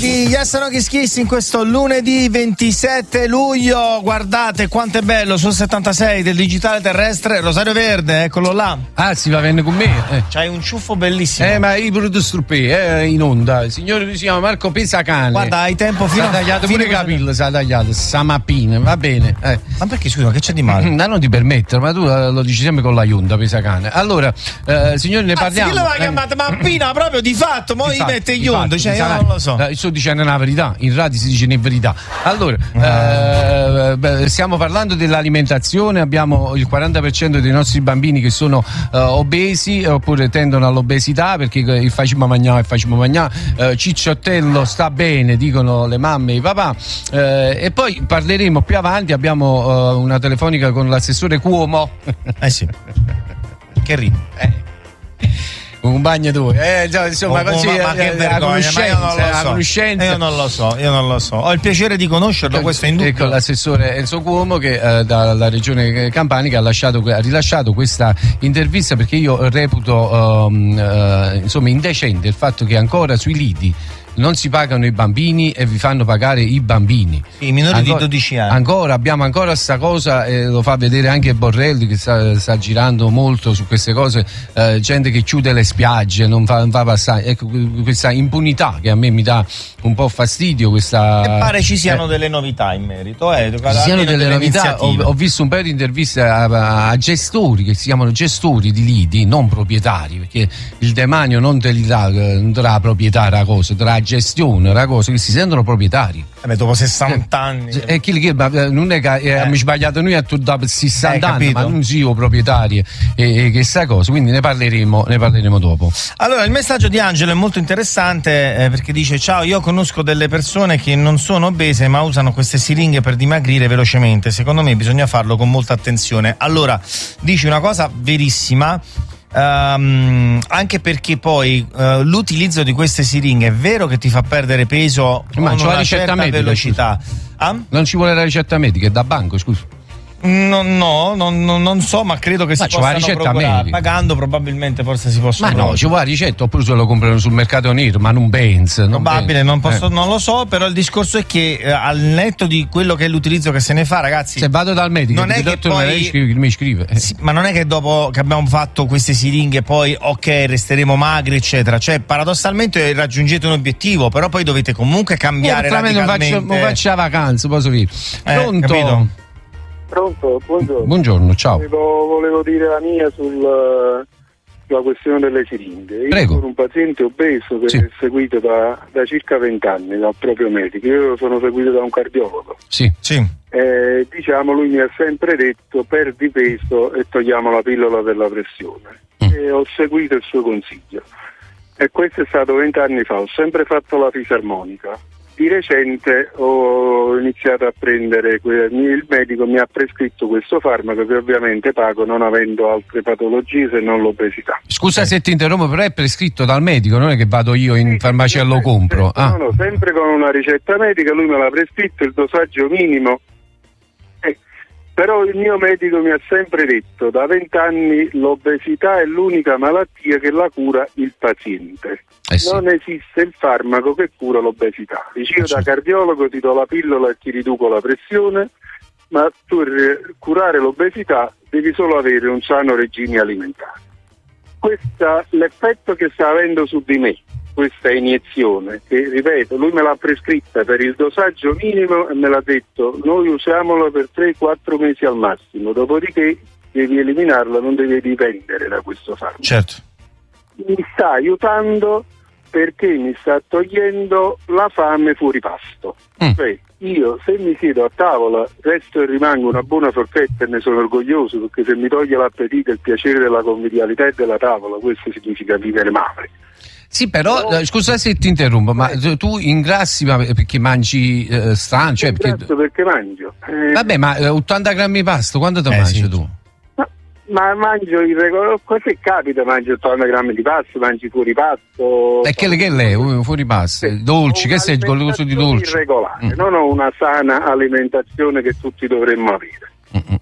gli Yes Kiss Kiss in questo lunedì 27 luglio. Guardate quanto è bello sul 76 del digitale terrestre. Rosario Verde, eccolo là. Ah, si va bene con me. C'hai un ciuffo bellissimo. Ma i produstruppi in onda. Il signore si chiama Marco Pesacane. Guarda, hai tempo fino a tagliato pure capillo, si è tagliato stamattina, va bene. Ma perché scusa, che c'è di male? No, non ti permettere, ma tu lo dici sempre con la Iunda Pesacane. Allora, signori, ne parliamo. Chi l'aveva chiamata mappina proprio di fatto, mo gli mette gli Iunda, cioè io non lo so. Sto dicendo una verità, in radio si dice in verità. Allora, stiamo parlando dell'alimentazione, abbiamo il 40% dei nostri bambini che sono obesi oppure tendono all'obesità perché il facciamo mangiare, cicciottello sta bene, dicono le mamme e i papà, e poi parleremo più avanti, abbiamo una telefonica con l'assessore Cuomo. Sì. Che ridi? Un bagno tu, insomma, così ma che vergogna, ma io non lo so. Ho il piacere di conoscerlo, questo è indubbio. Ecco l'assessore Enzo Cuomo che dalla regione Campanica ha rilasciato questa intervista perché io reputo insomma indecente il fatto che ancora sui lidi non si pagano i bambini e vi fanno pagare i bambini. I minori di 12 anni. Abbiamo ancora sta cosa, lo fa vedere anche Borrelli che sta girando molto su queste cose, gente che chiude le spiagge, non fa passare. Ecco, questa impunità che a me mi dà un po' fastidio. E pare ci siano delle novità in merito. Ci siano delle novità. Ho visto un paio di interviste a gestori che si chiamano gestori di lidi, non proprietari, perché il demanio non te li dà, non darà proprietaria cosa, darà gestione, una cosa che si sentono proprietari. Dopo 60 anni. Non è che abbiamo sbagliato noi dopo 60 anni, ma non siamo proprietari e che sta cosa, quindi ne parleremo dopo. Allora, il messaggio di Angelo è molto interessante perché dice: ciao, io conosco delle persone che non sono obese ma usano queste siringhe per dimagrire velocemente. Secondo me bisogna farlo con molta attenzione. Allora, dici una cosa verissima. Anche perché poi l'utilizzo di queste siringhe è vero che ti fa perdere peso con una certa velocità. Non ci vuole la ricetta medica, è da banco, scusa. Non so, ma credo che si possano procurare. Pagando probabilmente forse si possono. Ma no, ci vuole la ricetta oppure se lo comprano sul mercato nero, ma non penso. Probabile, non lo so, però il discorso è che al netto di quello che è l'utilizzo che se ne fa, ragazzi. Se vado dal medico, non è che poi mi scrive. Sì, ma non è che dopo che abbiamo fatto queste siringhe poi resteremo magri, eccetera. Cioè, paradossalmente raggiungete un obietivo, però poi dovete comunque cambiare radicalmente. Non faccio la vacanza, posso dire. Pronto? Capito? Pronto, buongiorno. Buongiorno, ciao. Volevo dire la mia sulla questione delle siringhe. Prego. Io sono un paziente obeso che è seguito da circa 20 anni dal proprio medico. Io sono seguito da un cardiologo. Sì. Diciamo, lui mi ha sempre detto: perdi peso e togliamo la pillola della pressione. E ho seguito il suo consiglio. E questo è stato 20 anni fa. Ho sempre fatto la fisarmonica. Di recente ho iniziato a prendere, il medico mi ha prescritto questo farmaco che ovviamente pago non avendo altre patologie se non l'obesità. Scusa se ti interrompo, però è prescritto dal medico, non è che vado io in farmacia e lo compro. No, sempre con una ricetta medica, lui me l'ha prescritto, il dosaggio minimo. Però il mio medico mi ha sempre detto: da 20 anni l'obesità è l'unica malattia che la cura il paziente. Sì. Non esiste il farmaco che cura l'obesità. Dici: io da cardiologo ti do la pillola e ti riduco la pressione, ma tu per curare l'obesità devi solo avere un sano regime alimentare. L'effetto che sta avendo su di me, questa iniezione, che ripeto, lui me l'ha prescritta per il dosaggio minimo e me l'ha detto: noi usiamolo per 3-4 mesi al massimo, dopodiché devi eliminarla, non devi dipendere da questo farmaco. Certo. Mi sta aiutando perché mi sta togliendo la fame fuori pasto. Cioè, io se mi siedo a tavola resto e rimango una buona forchetta e ne sono orgoglioso, perché se mi toglie l'appetito e il piacere della convivialità e della tavola, questo significa vivere male. Sì, però scusa se ti interrompo, ma tu ingrassi perché mangi strano? Cioè perché mangio. Vabbè, ma 80 grammi di pasta, quanto te mangi tu? Ma mangio così capita, mangio 80 grammi di pasta, mangi fuori pasto. E che lei, fuori pasta? Dolci, che sei con l'uso di dolci? Irregolare, non ho una sana alimentazione che tutti dovremmo avere.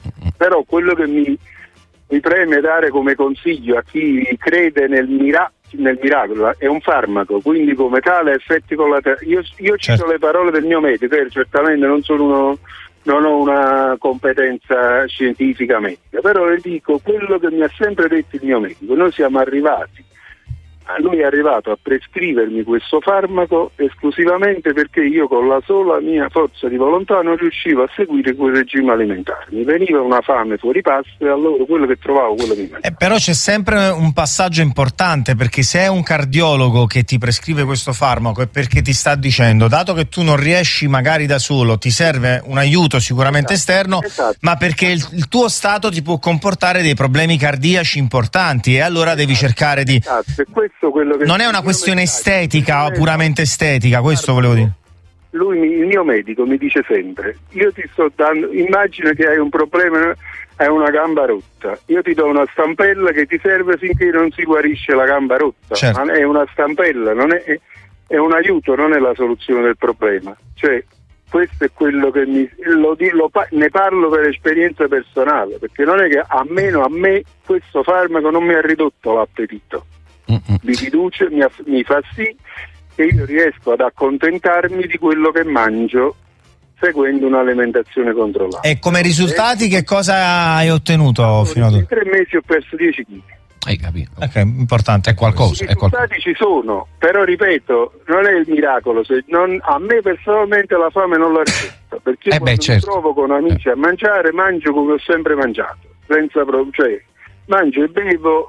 Però quello che mi preme dare come consiglio a chi crede nel nel miracolo, è un farmaco, quindi come tale effetti collaterali. Io cito Certo. le parole del mio medico, certamente non ho una competenza scientifica medica, però le dico quello che mi ha sempre detto il mio medico. Noi siamo arrivati, lui è arrivato a prescrivermi questo farmaco esclusivamente perché io con la sola mia forza di volontà non riuscivo a seguire quel regime alimentare. Mi veniva una fame fuori pasto e allora quello che trovavo, quello mi mangiavo. Però c'è sempre un passaggio importante, perché se è un cardiologo che ti prescrive questo farmaco è perché ti sta dicendo, dato che tu non riesci magari da solo, ti serve un aiuto sicuramente esterno, ma perché il tuo stato ti può comportare dei problemi cardiaci importanti e allora devi cercare di... Quello che non è una questione estetica o puramente estetica, questo volevo dire. Il mio medico mi dice sempre, io ti sto dando, immagina che hai un problema, hai una gamba rotta, io ti do una stampella che ti serve finché non si guarisce la gamba rotta. Certo. Ma è una stampella, è un aiuto, non è la soluzione del problema. Cioè, questo è quello che ne parlo per esperienza personale, perché non è che a me questo farmaco non mi ha ridotto l'appetito. Mi riduce, mi fa sì che io riesco ad accontentarmi di quello che mangio seguendo un'alimentazione controllata. E come risultati che cosa hai ottenuto fino ad ora? In 3 mesi ho perso 10 kg. Hai capito? Ok, importante. È qualcosa. I risultati ci sono, però ripeto, non è il miracolo. A me personalmente la fame non la risulta, perché io quando mi trovo con amici a mangiare, mangio come ho sempre mangiato, senza cioè mangio e bevo,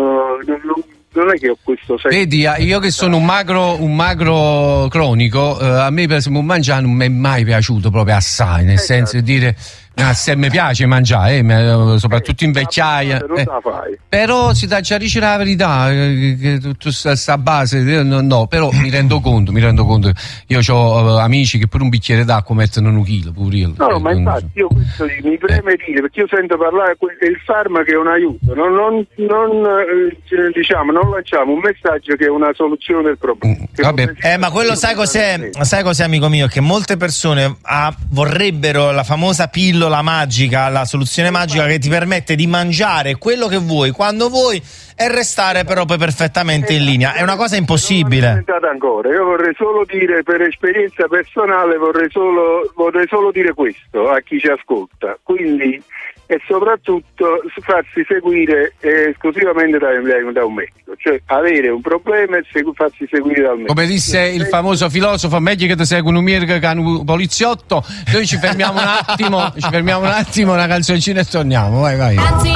non è che ho questo senso. Vedi, io che sono un magro cronico, a me per esempio mangiare non mi è mai piaciuto proprio assai, nel senso di dire se mi piace mangiare, soprattutto in vecchiaia, però si dà già dice la verità, che tutta sta base no, però mi rendo conto, io ho amici che pure un bicchiere d'acqua mettono 1 chilo pure io. No, ma infatti io questo mi preme dire, perché io sento parlare il farmaco è un aiuto, non lanciamo un messaggio che è una soluzione del problema. Ma quello sai cos'è, amico mio, che molte persone vorrebbero la famosa pillola magica, la soluzione magica che ti permette di mangiare quello che vuoi quando vuoi e restare però poi perfettamente in linea. È una cosa impossibile. Ancora. Io vorrei solo dire, per esperienza personale, vorrei solo dire questo a chi ci ascolta. Quindi, e soprattutto farsi seguire esclusivamente da un medico, cioè avere un problema e farsi seguire dal medico. Come disse il famoso filosofo, meglio che ti segui un mirga che un poliziotto. Noi ci fermiamo un attimo, una canzoncina e torniamo, vai.